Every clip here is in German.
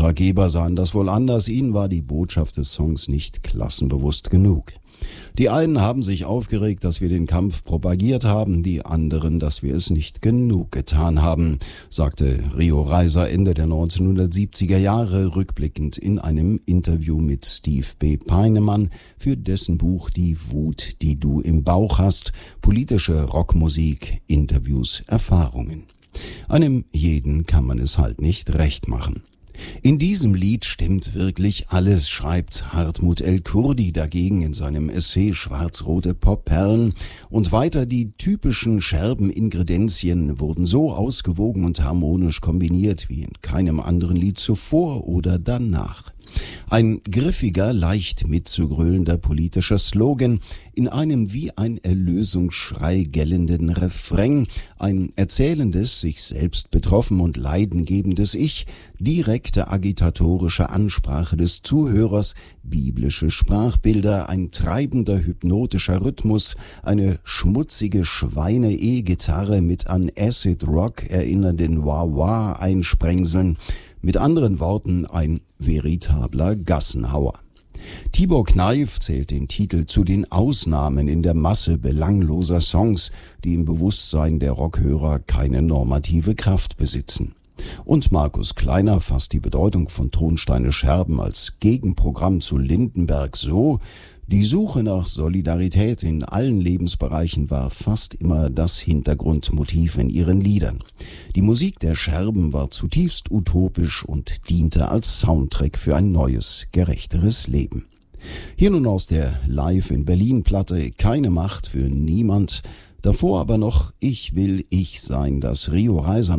Auftraggeber sahen das wohl anders, ihnen war die Botschaft des Songs nicht klassenbewusst genug. Die einen haben sich aufgeregt, dass wir den Kampf propagiert haben, die anderen, dass wir es nicht genug getan haben, sagte Rio Reiser Ende der 1970er Jahre rückblickend in einem Interview mit Steve B. Peinemann für dessen Buch Die Wut, die du im Bauch hast, politische Rockmusik, Interviews, Erfahrungen. Einem jeden kann man es halt nicht recht machen. In diesem Lied stimmt wirklich alles, schreibt Hartmut El-Kurdi dagegen in seinem Essay Schwarz-rote Popperlen. Und weiter, die typischen Scherben-Ingredienzien wurden so ausgewogen und harmonisch kombiniert wie in keinem anderen Lied zuvor oder danach. Ein griffiger, leicht mitzugrölender politischer Slogan in einem wie ein Erlösungsschrei gellenden Refrain, ein erzählendes, sich selbst betroffen und leidengebendes Ich, direkte agitatorische Ansprache des Zuhörers, biblische Sprachbilder, ein treibender hypnotischer Rhythmus, eine schmutzige Schweine-E-Gitarre mit an Acid Rock erinnernden Wah-Wah-Einsprengseln, mit anderen Worten ein veritabler Gassenhauer. Tibor Kneif zählt den Titel zu den Ausnahmen in der Masse belangloser Songs, die im Bewusstsein der Rockhörer keine normative Kraft besitzen. Und Markus Kleiner fasst die Bedeutung von Tonsteine Scherben als Gegenprogramm zu Lindenberg so: Die Suche nach Solidarität in allen Lebensbereichen war fast immer das Hintergrundmotiv in ihren Liedern. Die Musik der Scherben war zutiefst utopisch und diente als Soundtrack für ein neues, gerechteres Leben. Hier nun aus der Live in Berlin Platte Keine Macht für niemand. Davor aber noch Ich will ich sein, das Rio Reiser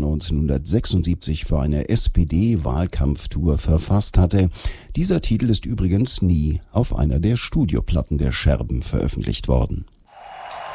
1976 für eine SPD-Wahlkampftour verfasst hatte. Dieser Titel ist übrigens nie auf einer der Studioplatten der Scherben veröffentlicht worden.